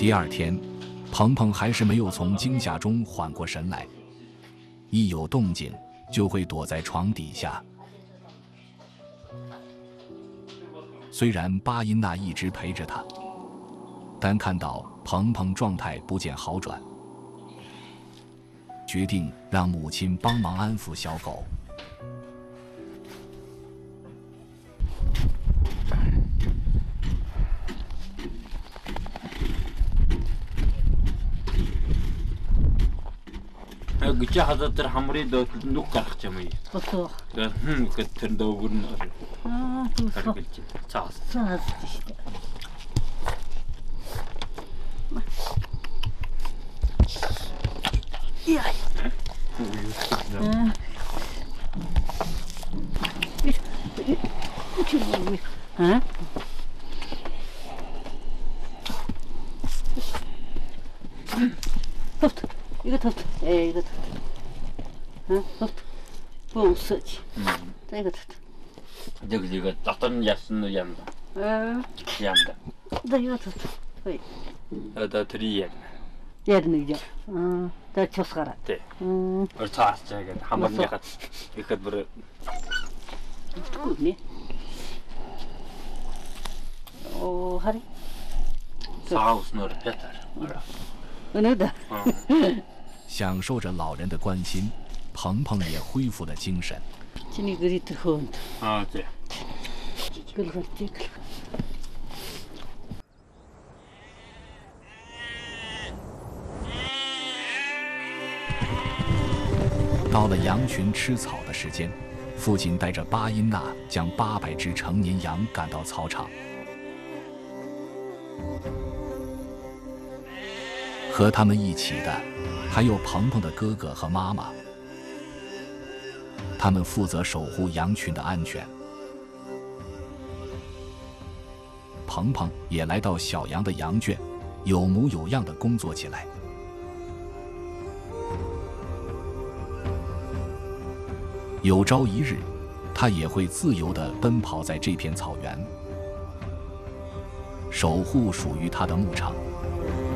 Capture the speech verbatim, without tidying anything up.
第二天，鹏鹏还是没有从惊吓中缓过神来，一有动静就会躲在床底下。虽然巴音娜一直陪着他，但看到鹏鹏状态不见好转，决定让母亲帮忙安抚小狗。 гэж хадаад тэр хамрын доод нүх гарах юм уу? Босоо. Тэр хм гэхэд тэр дөөгөр нь Аа, тусах. Цаас. Цаас тийштэй. Яа. Аа. Аа. Тофт. 이거 덮어. 에 이거 덮어. 응? 덮어. 뭐 없어지. 자 이거 덮어. Дэг 이거 дотор нь ясан юм да. 아. Юм да. 나 이거 덮어. ой. Одоо тэр яг. Яг нэг юм. Аа. За чусгараа. Тий. 음. Өр цаас чагаад хамрын яхад ихэд бүр good 네. 오, 하리. саасноор хятаар. 은혜다. 享受着老人的关心，鹏鹏也恢复了精神。 진이 그리 뜨거운. 아, 네. 그걸 찍을. 到了羊群吃草的时间，父亲带着巴音娜将八百只成年羊赶到草场。和他们一起的还有鹏鹏的哥哥和妈妈，他们负责守护羊群的安全。鹏鹏也来到小羊的羊圈，有模有样的工作起来。有朝一日，他也会自由地奔跑在这片草原，守护属于他的牧场。